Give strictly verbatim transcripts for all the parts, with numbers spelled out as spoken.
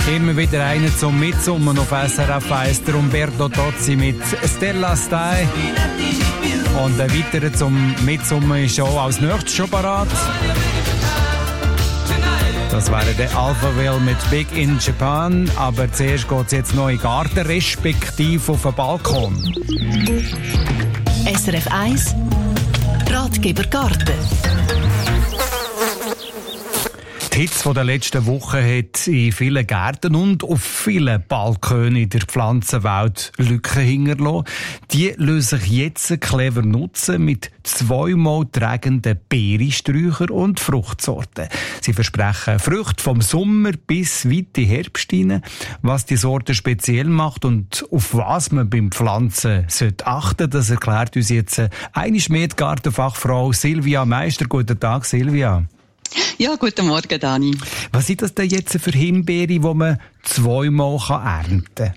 Immer wieder einen zum Mitsummen auf S R F eins, der Umberto Tozzi mit Stella Stai. Und ein weiterer zum Mitsummen ist auch als nächstes schon parat. Das wäre der Alphaville mit Big in Japan. Aber zuerst geht es jetzt noch in den Garten, respektive auf den Balkon. S R F eins Ratgeber Garten. Die Hitze der letzten Wochen hat in vielen Gärten und auf vielen Balkonen in der Pflanzenwelt Lücken hinterlassen. Die lassen sich jetzt clever nutzen mit zweimal tragenden Beerensträuchern und Fruchtsorten. Sie versprechen Früchte vom Sommer bis weit in den Herbst hinein. Was die Sorte speziell macht und auf was man beim Pflanzen sollte achten, das erklärt uns jetzt einmal mehr die Gartenfachfrau Silvia Meister. Guten Tag, Silvia. Ja, guten Morgen, Dani. Was sind das denn jetzt für Himbeere, die man zweimal ernten kann?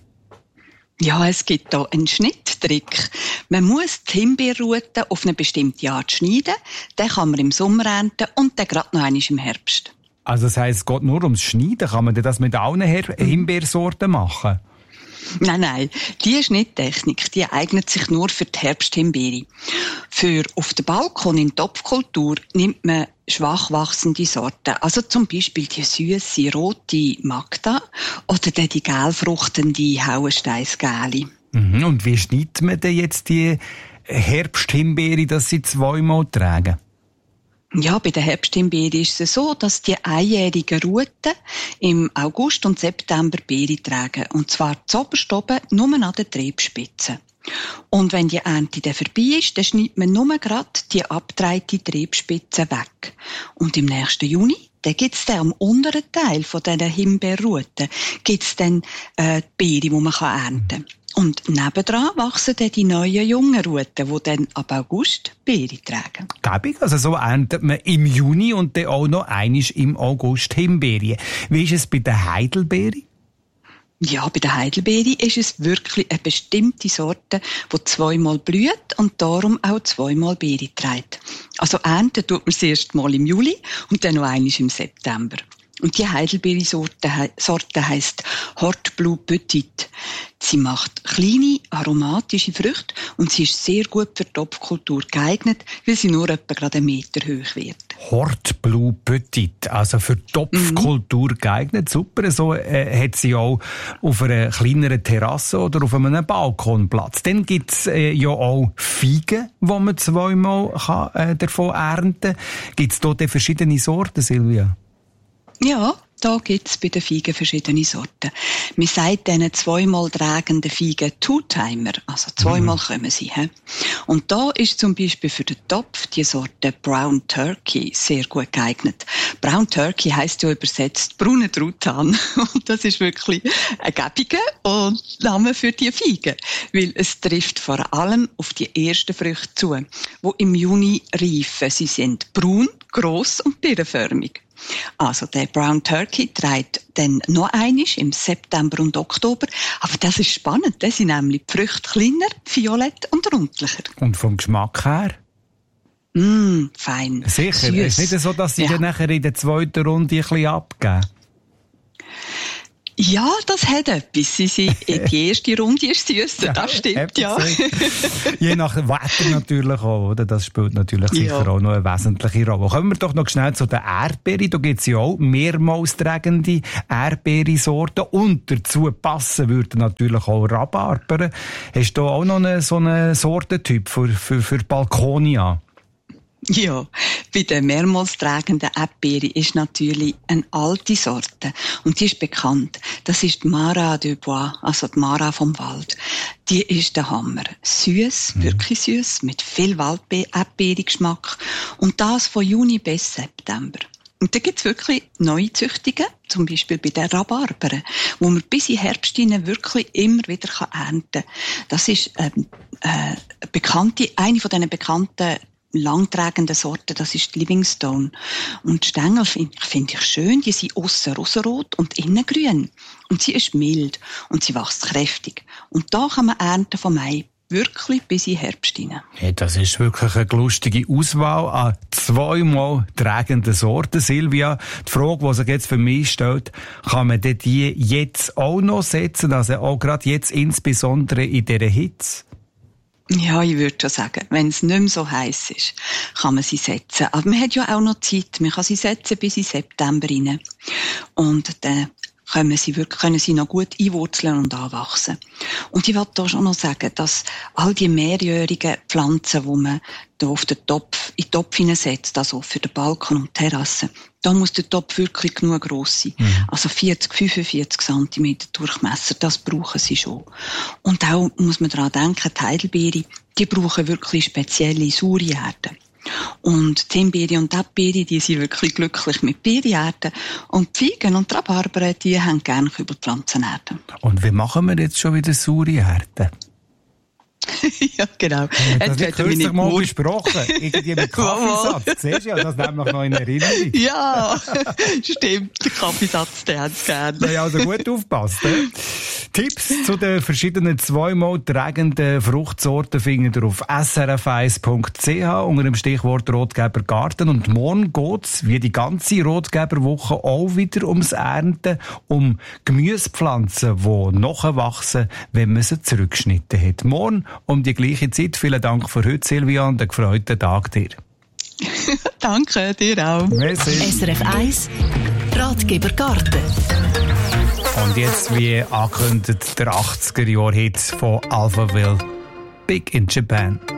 Ja, es gibt hier einen Schnitttrick. Man muss die Himbeerruten auf eine bestimmte Art schneiden. Den kann man im Sommer ernten und dann gerade noch einmal im Herbst. Also das heisst, es geht nur ums Schneiden. Kann man das mit allen Her- Himbeersorten machen? Nein, nein. Diese Schnitttechnik, die eignet sich nur für die Herbsthimbeere. Für auf dem Balkon in Topfkultur nimmt man schwach wachsende Sorten. Also zum Beispiel die süße, rote Magda oder die gelfruchtende Hauensteinsgäli. Mhm. Und wie schneidet man denn jetzt die Herbsthimbeere, dass sie zweimal tragen? Ja, bei der Herbsthimbeere ist es so, dass die einjährigen Ruten im August und September Beere tragen. Und zwar zuoberst oben nur an den Triebspitzen. Und wenn die Ernte dann vorbei ist, dann schneidet man nur gerade die abgetretene Triebspitze weg. Und im nächsten Juni, dann gibt's dann am unteren Teil von diesen Himbeerruten, gibt's dann äh, die Beere, die man ernten kann. Und nebendran wachsen dann die neuen jungen Ruten, die dann ab August Beere tragen. Gäbig, also so erntet man im Juni und dann auch noch einmal im August Himbeeren. Wie ist es bei der Heidelbeere? Ja, bei der Heidelbeere ist es wirklich eine bestimmte Sorte, die zweimal blüht und darum auch zweimal Beere trägt. Also ernten tut man das erste Mal im Juli und dann noch einmal im September. Und die Heidelbeere-Sorte Sorte heisst Hort Blue Petit. Sie macht kleine, aromatische Früchte und sie ist sehr gut für Topfkultur geeignet, weil sie nur etwa gerade einen Meter hoch wird. Hort Blue Petit, also für Topfkultur mhm. geeignet. Super, so äh, hat sie auch auf einer kleineren Terrasse oder auf einem Balkonplatz. Dann gibt's äh, ja auch Feigen, die man zweimal kann, äh, davon ernten kann. Gibt's dort verschiedene Sorten, Silvia? Ja, da gibt's bei den Feigen verschiedene Sorten. Man sagt diesen zweimal tragenden Feigen Two-Timer, also zweimal mhm. kommen sie. He? Und da ist zum Beispiel für den Topf die Sorte Brown Turkey sehr gut geeignet. Brown Turkey heisst ja übersetzt brauner Truthahn. Und das ist wirklich ein gäbiger und Name für die Feigen. Weil es trifft vor allem auf die ersten Früchte zu, die im Juni reifen. Sie sind braun, gross und birnenförmig. Also der Brown Turkey trägt dann noch einmal im September und Oktober. Aber das ist spannend, da sind nämlich die Früchte kleiner, violett und rundlicher. Und vom Geschmack her? Mm, fein. Sicher, Süß. Es ist nicht so, dass sie ja. dann nachher in der zweiten Runde ein bisschen abgeben. Ja, das hat etwas. Sie sind, die erste Runde ist süsser, ja, das stimmt, ja. Je nach Wetter natürlich auch, oder? Das spielt natürlich sicher ja. auch noch eine wesentliche Rolle. Kommen wir doch noch schnell zu den Erdbeeren. Da gibt es ja auch mehrmals tragende Erdbeersorten. Und dazu passen würden natürlich auch Rhabarberen. Hast du auch noch einen, so einen Sortentyp für, für, für Balkonia? Ja, bei den mehrmals tragenden Erdbeeren ist natürlich eine alte Sorte. Und die ist bekannt. Das ist die Mara du Bois, also die Mara vom Wald. Die ist der Hammer. Süß, mhm. wirklich süß, mit viel Waldbeerengeschmack. Und das von Juni bis September. Und da gibt's wirklich neue Züchtungen, zum Beispiel bei den Rhabarberen, wo man bis in Herbst hinein wirklich immer wieder ernten kann. Das ist ähm, äh, bekannte, eine von diesen bekannten langtragenden Sorten, das ist die Livingstone. Und die Stängel finde find ich schön, die sind aussen rosarot und innen grün. Und sie ist mild und sie wächst kräftig. Und da kann man ernten vom Mai wirklich bis in Herbst hinein. Hey, das ist wirklich eine lustige Auswahl an zweimal tragenden Sorten. Silvia, die Frage, die sich jetzt für mich stellt, kann man denn die jetzt auch noch setzen? Also auch gerade jetzt insbesondere in dieser Hitze? Ja, ich würde schon sagen, wenn es nicht mehr so heiß ist, kann man sie setzen. Aber man hat ja auch noch Zeit. Man kann sie setzen bis in September rein. Und dann können sie wirklich, können sie noch gut einwurzeln und anwachsen. Und ich wollte hier schon noch sagen, dass all die mehrjährigen Pflanzen, die man da auf den Topf, in den Topf hineinsetzt, also für den Balkon und die Terrasse, da muss der Topf wirklich genug gross sein. Mhm. Also vierzig, fünfundvierzig Zentimeter Durchmesser, das brauchen sie schon. Und auch muss man daran denken, die Heidelbeere, die brauchen wirklich spezielle saure Erde. Und die Himbeere und die Erdbeere, die sind wirklich glücklich mit Beerenerden. Und die Feigen und die Rhabarber, die haben gerne Kübelpflanzenerde. Und wie machen wir jetzt schon wieder saure Erde? Ja, genau. Ja, das wird kürzlich mal Mut besprochen. Irgendwie mit Kaffeesatz. Siehst du ja, das nehmen wir noch in Erinnerung. Ja, stimmt. Der Kaffeesatz, den haben sie gerne. Na ja, also gut aufpasst. Eh? Tipps zu den verschiedenen zweimal tragenden Fruchtsorten findet ihr auf s r f eins punkt c h unter dem Stichwort Rotgeber Garten. Und morgen geht's, wie die ganze Rotgeberwoche, auch wieder ums Ernten, um Gemüsepflanzen, die nachwachsen, wenn man sie zurückgeschnitten hat. Morgen um die gleiche Zeit. Vielen Dank für heute, Silvia, und einen gefreuten Tag dir. Danke, dir auch. Merci. S R F eins Ratgeber Garten. Und jetzt, wie angekündigt, der achtziger-Jahr-Hit von Alphaville, Big in Japan.